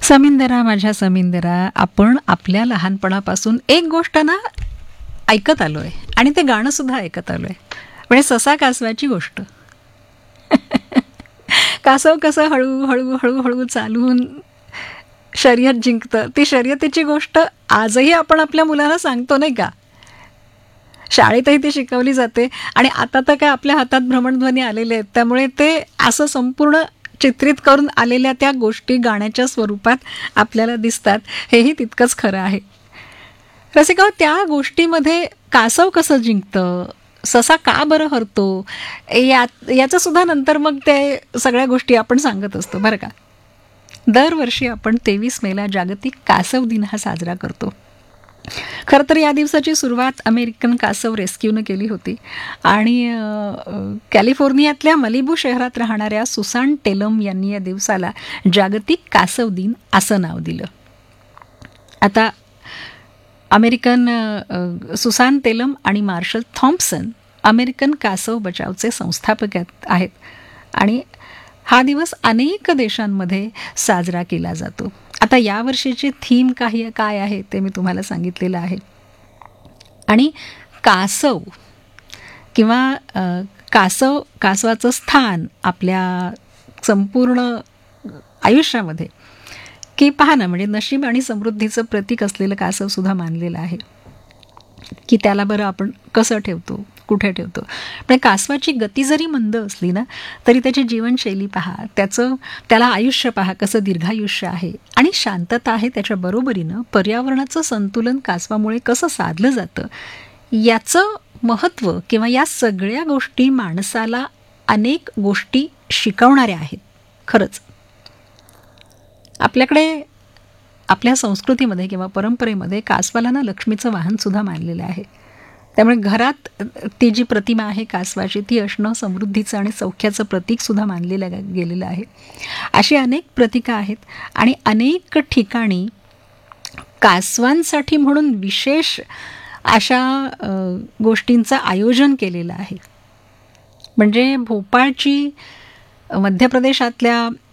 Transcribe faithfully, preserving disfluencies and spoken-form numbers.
समिंदरा, माझ्या समिंदरा, आपण आपल्या लहानपणापासून एक गोष्ट ना ऐकत आलोय आणि ते गाणं सुद्धा ऐकत आलोय, म्हणजे ससा कासवाची गोष्ट. कासव कसं हळू हळू हळू हळू चालून शर्यत जिंकतं, ती शर्यतीची गोष्ट आजही आपण आपल्या मुलांना सांगतो नाही का. शाळेतही ती शिकवली जाते आणि आता तर काय आपल्या हातात भ्रमणध्वनी आलेले आहेत, त्यामुळे ते असं संपूर्ण चित्रित करून आलेल्या त्या गोष्टी गाण्याच्या स्वरूपात आपल्याला दिसतात, हेही तितकंच खरं आहे. रसिका, त्या गोष्टीमध्ये कासव कसं जिंकतं, ससा का बरं हरतो, या याचं सुद्धा नंतर मग ते सगळ्या गोष्टी आपण सांगत असतो बरं का. दरवर्षी आपण तेवीस मेला जागतिक कासव दिन हा साजरा करतो. खरं तर या दिवसाची सुरुवात अमेरिकन कासव रेस्क्यूनं केली होती आणि कॅलिफोर्नियातल्या मलिबू शहरात राहणाऱ्या सुसान टेलम यांनी या दिवसाला जागतिक कासव दिन असं नाव दिलं. आता अमेरिकन सुसान टेलम आणि मार्शल थॉम्पसन अमेरिकन कासव बचावचे संस्थापक आहेत आणि हा दिवस अनेक देशांमध्ये साजरा केला जातो. आता यावर्षीची थीम काही काय आहे ते मी तुम्हाला सांगितलेलं आहे. आणि कासव किंवा कासव कासवाचं स्थान आपल्या संपूर्ण आयुष्यामध्ये, की पहा ना, म्हणजे नशीब आणि समृद्धीचं प्रतीक असलेलं कासव सुद्धा मानलेलं आहे, की त्याला बरं आपण कसं ठेवतो, कुठे ठेवतो. पण कासवाची गती जरी मंद असली ना, तरी त्याची जीवनशैली पहा, त्याचं त्याला आयुष्य पहा कसं दीर्घायुष्य आहे आणि शांतता आहे. त्याच्या बरोबरीनं पर्यावरणाचं संतुलन कासवामुळे कसं साधलं जातं, याचं महत्त्व किंवा या सगळ्या गोष्टी माणसाला अनेक गोष्टी शिकवणाऱ्या आहेत. खरंच आपल्याकडे आपल्या संस्कृतीमध्ये किंवा परंपरेमध्ये कासवाला ना लक्ष्मीचं वाहनसुद्धा मानलेलं आहे. त्यामुळे घरात ती जी प्रतिमा आहे कासवाची, ती असणं समृद्धीचं आणि सौख्याचं प्रतीकसुद्धा मानलेलं गेलेलं आहे. अशी अनेक प्रतीकं आहेत आणि अनेक ठिकाणी कासवांसाठी म्हणून विशेष अशा गोष्टींचं आयोजन केलेलं आहे. म्हणजे भोपाळची मध्य प्रदेशातल्या